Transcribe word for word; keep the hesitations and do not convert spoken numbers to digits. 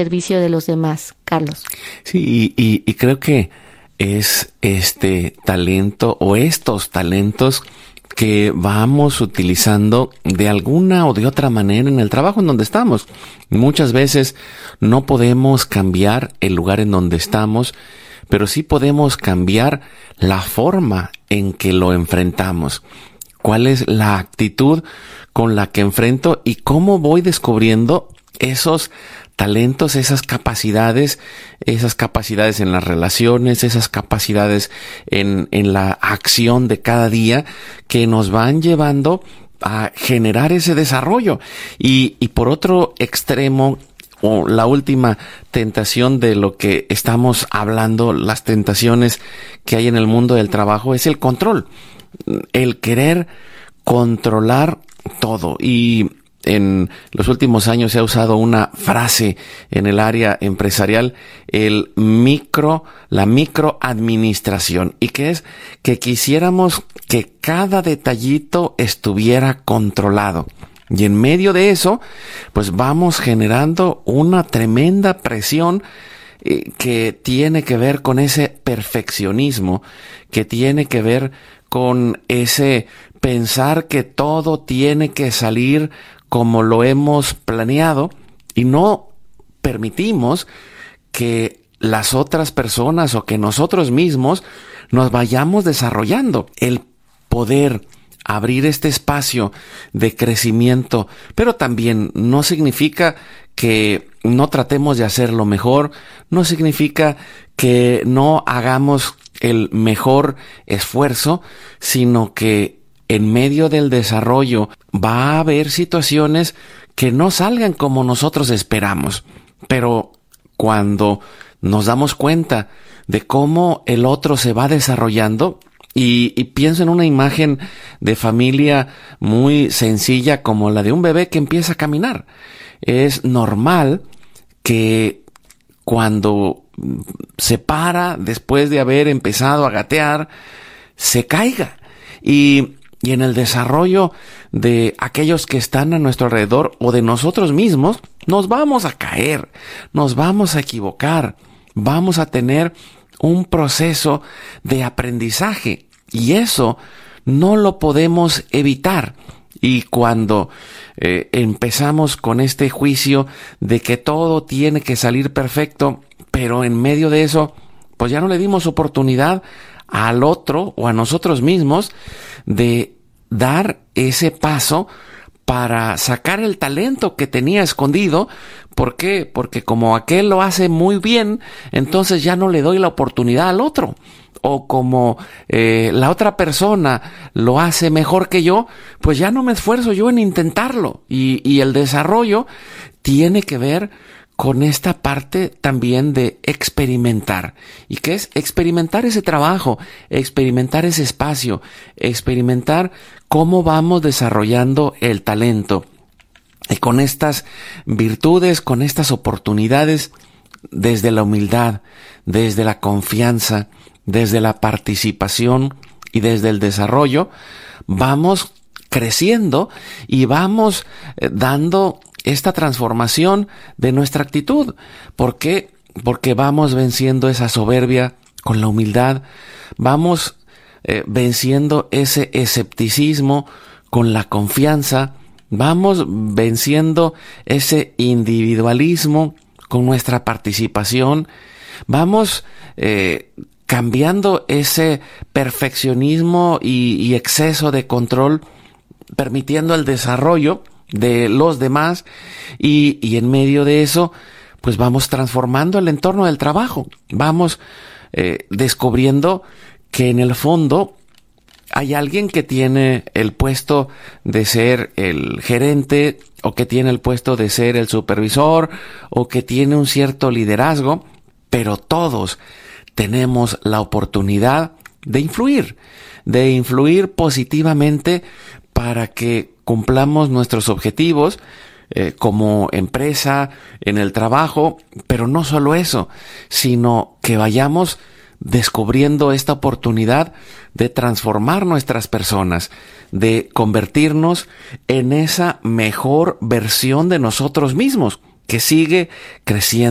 servicio de los demás, Carlos. Sí, y, y, y creo que es este talento o estos talentos que vamos utilizando de alguna o de otra manera en el trabajo en donde estamos. Muchas veces no podemos cambiar el lugar en donde estamos, pero sí podemos cambiar la forma en que lo enfrentamos. ¿Cuál es la actitud con la que enfrento y cómo voy descubriendo esos talentos, esas capacidades, esas capacidades en las relaciones, esas capacidades en, en la acción de cada día que nos van llevando a generar ese desarrollo? Y, y por otro extremo, o la última tentación de lo que estamos hablando, las tentaciones que hay en el mundo del trabajo, es el control, el querer controlar todo. Y en los últimos años se ha usado una frase en el área empresarial, el micro, la microadministración, y que es que quisiéramos que cada detallito estuviera controlado. Y en medio de eso, pues vamos generando una tremenda presión eh, que tiene que ver con ese perfeccionismo, que tiene que ver con ese pensar que todo tiene que salir como lo hemos planeado, y no permitimos que las otras personas o que nosotros mismos nos vayamos desarrollando. El poder abrir este espacio de crecimiento, pero también no significa que no tratemos de hacerlo mejor, no significa que no hagamos el mejor esfuerzo, sino que en medio del desarrollo va a haber situaciones que no salgan como nosotros esperamos. Pero cuando nos damos cuenta de cómo el otro se va desarrollando, y, y pienso en una imagen de familia muy sencilla como la de un bebé que empieza a caminar. Es normal que cuando se para después de haber empezado a gatear, se caiga. Y Y en el desarrollo de aquellos que están a nuestro alrededor o de nosotros mismos, nos vamos a caer, nos vamos a equivocar, vamos a tener un proceso de aprendizaje, y eso no lo podemos evitar. Y cuando eh, empezamos con este juicio de que todo tiene que salir perfecto, pero en medio de eso, pues ya no le dimos oportunidad al otro o a nosotros mismos de dar ese paso para sacar el talento que tenía escondido. ¿Por qué? Porque como aquel lo hace muy bien, entonces ya no le doy la oportunidad al otro. O como eh, la otra persona lo hace mejor que yo, pues ya no me esfuerzo yo en intentarlo. Y, y el desarrollo tiene que ver con esta parte también de experimentar. ¿Y qué es? Experimentar ese trabajo, experimentar ese espacio, experimentar cómo vamos desarrollando el talento. Y con estas virtudes, con estas oportunidades, desde la humildad, desde la confianza, desde la participación y desde el desarrollo, vamos creciendo y vamos eh, dando esta transformación de nuestra actitud. ¿Por qué? Porque vamos venciendo esa soberbia con la humildad, vamos eh, venciendo ese escepticismo con la confianza, vamos venciendo ese individualismo con nuestra participación, vamos eh, cambiando ese perfeccionismo y, y exceso de control, permitiendo el desarrollo de los demás, y, y en medio de eso, pues vamos transformando el entorno del trabajo, vamos eh, descubriendo que en el fondo hay alguien que tiene el puesto de ser el gerente, o que tiene el puesto de ser el supervisor, o que tiene un cierto liderazgo, pero todos tenemos la oportunidad de influir, de influir positivamente para que cumplamos nuestros objetivos eh, como empresa, en el trabajo, pero no solo eso, sino que vayamos descubriendo esta oportunidad de transformar nuestras personas, de convertirnos en esa mejor versión de nosotros mismos, que sigue creciendo.